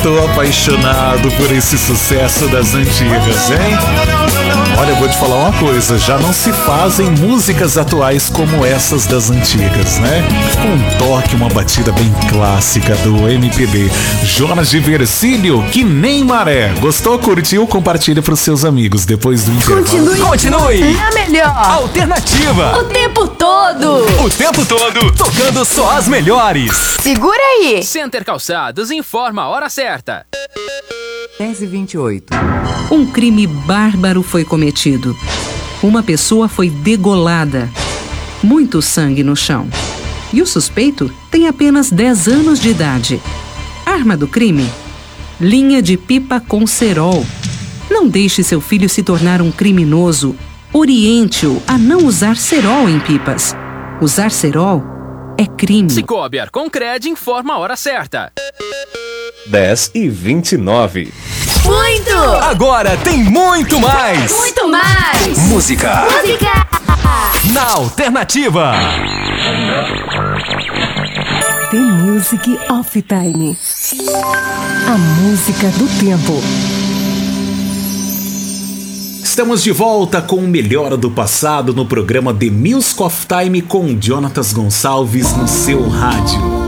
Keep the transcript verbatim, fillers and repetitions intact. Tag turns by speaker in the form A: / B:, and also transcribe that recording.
A: Tô apaixonado por esse sucesso das antigas, hein? Olha, eu vou te falar uma coisa, já não se fazem músicas atuais como essas das antigas, né? Com um toque, uma batida bem clássica do M P B. Jonas de Vercílio, que nem maré. Gostou, curtiu? Compartilha pros seus amigos depois do intervalo.
B: Continue.
C: Continue.
B: É a melhor.
C: Alternativa.
B: O tempo todo.
C: O tempo todo, tocando só as melhores.
B: Segura aí.
D: Center Calçados informa a hora certa.
E: dez e vinte e oito.
F: Um crime bárbaro foi cometido. Uma pessoa foi degolada. Muito sangue no chão. E o suspeito tem apenas dez anos de idade. Arma do crime? Linha de pipa com cerol. Não deixe seu filho se tornar um criminoso. Oriente-o a não usar cerol em pipas. Usar cerol é crime.
D: Cicobi Arconcred informa a hora certa.
G: dez e vinte e nove.
B: Muito.
C: Agora tem muito mais.
B: Muito mais.
C: Música.
B: Música.
C: Na Alternativa.
H: The Music of Time. A música do tempo.
A: Estamos de volta com o melhor do passado no programa The Music of Time com Jonatas Gonçalves no seu rádio.